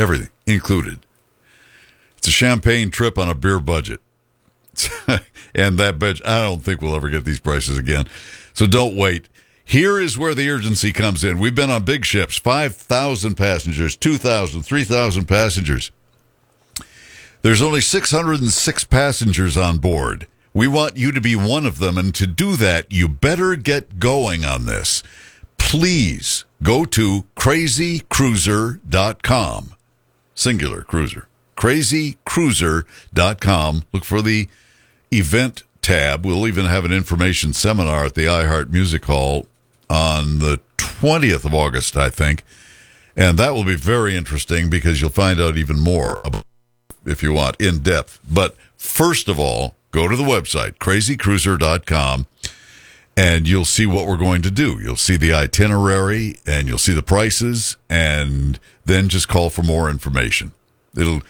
Everything included. It's a champagne trip on a beer budget. And that budget, I don't think we'll ever get these prices again. So don't wait. Here is where the urgency comes in. We've been on big ships, 5,000 passengers, 2,000, 3,000 passengers. There's only 606 passengers on board. We want you to be one of them, and to do that, you better get going on this. Please go to crazycruiser.com. Singular cruiser. crazycruiser.com. Look for the event tab. We'll even have an information seminar at the iHeart Music Hall on the 20th of August, I think. And that will be very interesting because you'll find out even more about, if you want, in depth. But first of all, go to the website, crazycruiser.com, and you'll see what we're going to do. You'll see the itinerary, and you'll see the prices, and then just call for more information. Don't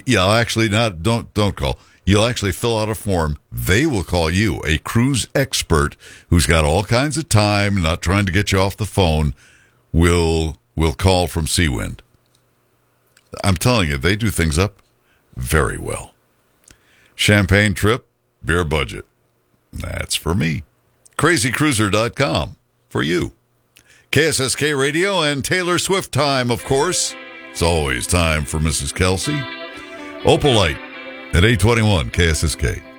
call. You'll actually fill out a form. They will call you, a cruise expert who's got all kinds of time, not trying to get you off the phone, will call from Seawind. I'm telling you, they do things up very well. Champagne trip, beer budget. That's for me. crazycruiser.com for you. KSSK Radio and Taylor Swift time, of course. It's always time for Mrs. Kelsey. Opalite at 821 KSSK.